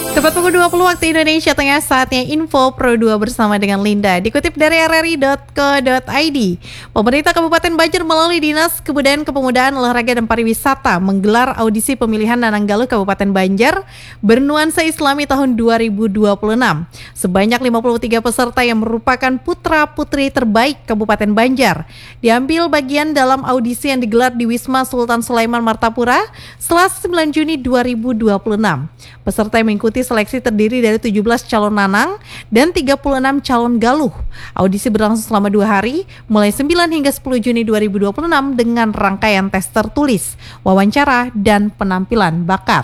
Tepat pukul 20 waktu Indonesia Tengah, saatnya Info Pro 2 bersama dengan Linda. Dikutip dari rri.co.id, pemerintah Kabupaten Banjar melalui Dinas Kebudayaan, Kepemudaan, Olahraga dan Pariwisata menggelar audisi pemilihan Nananggaluh Kabupaten Banjar bernuansa Islami tahun 2026. Sebanyak 53 peserta yang merupakan putra-putri terbaik Kabupaten Banjar diambil bagian dalam audisi yang digelar di Wisma Sultan Sulaiman Martapura Selasa 9 Juni 2026. Peserta yang mengikuti seleksi terdiri dari 17 calon nanang dan 36 calon galuh. Audisi berlangsung selama 2 hari, mulai 9 hingga 10 Juni 2026 dengan rangkaian tes tertulis, wawancara, dan penampilan bakat.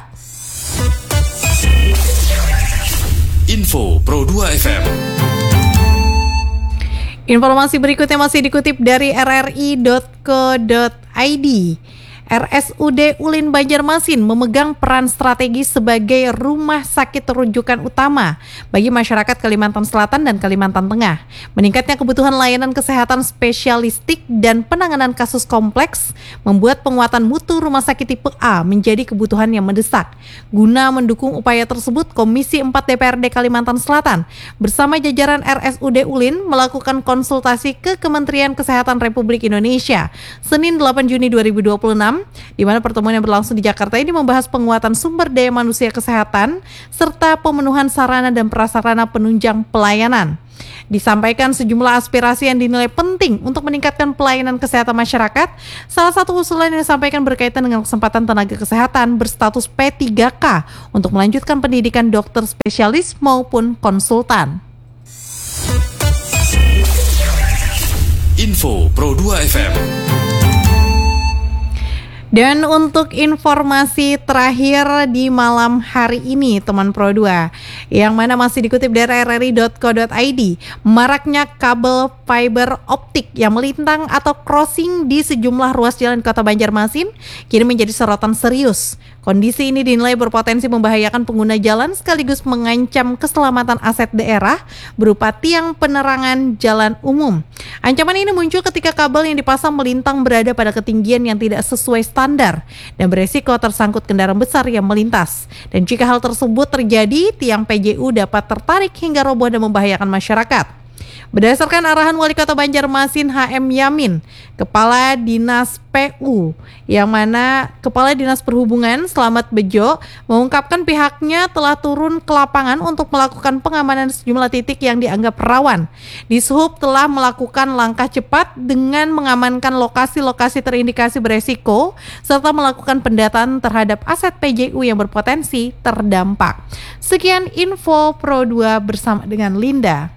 Info Pro 2 FM. Informasi berikutnya masih dikutip dari rri.co.id. RSUD Ulin Banjarmasin memegang peran strategis sebagai rumah sakit rujukan utama bagi masyarakat Kalimantan Selatan dan Kalimantan Tengah. Meningkatnya kebutuhan layanan kesehatan spesialistik dan penanganan kasus kompleks membuat penguatan mutu rumah sakit tipe A menjadi kebutuhan yang mendesak. Guna mendukung upaya tersebut, Komisi 4 DPRD Kalimantan Selatan bersama jajaran RSUD Ulin melakukan konsultasi ke Kementerian Kesehatan Republik Indonesia Senin 8 Juni 2026, di mana pertemuan yang berlangsung di Jakarta ini membahas penguatan sumber daya manusia kesehatan serta pemenuhan sarana dan prasarana penunjang pelayanan. Disampaikan sejumlah aspirasi yang dinilai penting untuk meningkatkan pelayanan kesehatan masyarakat. Salah satu usulan yang disampaikan berkaitan dengan kesempatan tenaga kesehatan berstatus P3K untuk melanjutkan pendidikan dokter spesialis maupun konsultan. Info Pro 2 FM. Dan untuk informasi terakhir di malam hari ini, teman Pro 2, yang mana masih dikutip dari rri.co.id, maraknya kabel fiber optik yang melintang atau crossing di sejumlah ruas jalan Kota Banjarmasin kini menjadi sorotan serius. Kondisi ini dinilai berpotensi membahayakan pengguna jalan sekaligus mengancam keselamatan aset daerah berupa tiang penerangan jalan umum. Ancaman ini muncul ketika kabel yang dipasang melintang berada pada ketinggian yang tidak sesuai standar dan beresiko tersangkut kendaraan besar yang melintas. Dan jika hal tersebut terjadi, tiang PJU dapat tertarik hingga roboh dan membahayakan masyarakat. Berdasarkan arahan Wali Kota Banjarmasin HM Yamin, Kepala Dinas PU, yang mana Kepala Dinas Perhubungan Slamet Bejo mengungkapkan pihaknya telah turun ke lapangan untuk melakukan pengamanan sejumlah titik yang dianggap rawan. Dishub telah melakukan langkah cepat dengan mengamankan lokasi-lokasi terindikasi beresiko serta melakukan pendataan terhadap aset PJU yang berpotensi terdampak. Sekian Info Pro 2 bersama dengan Linda.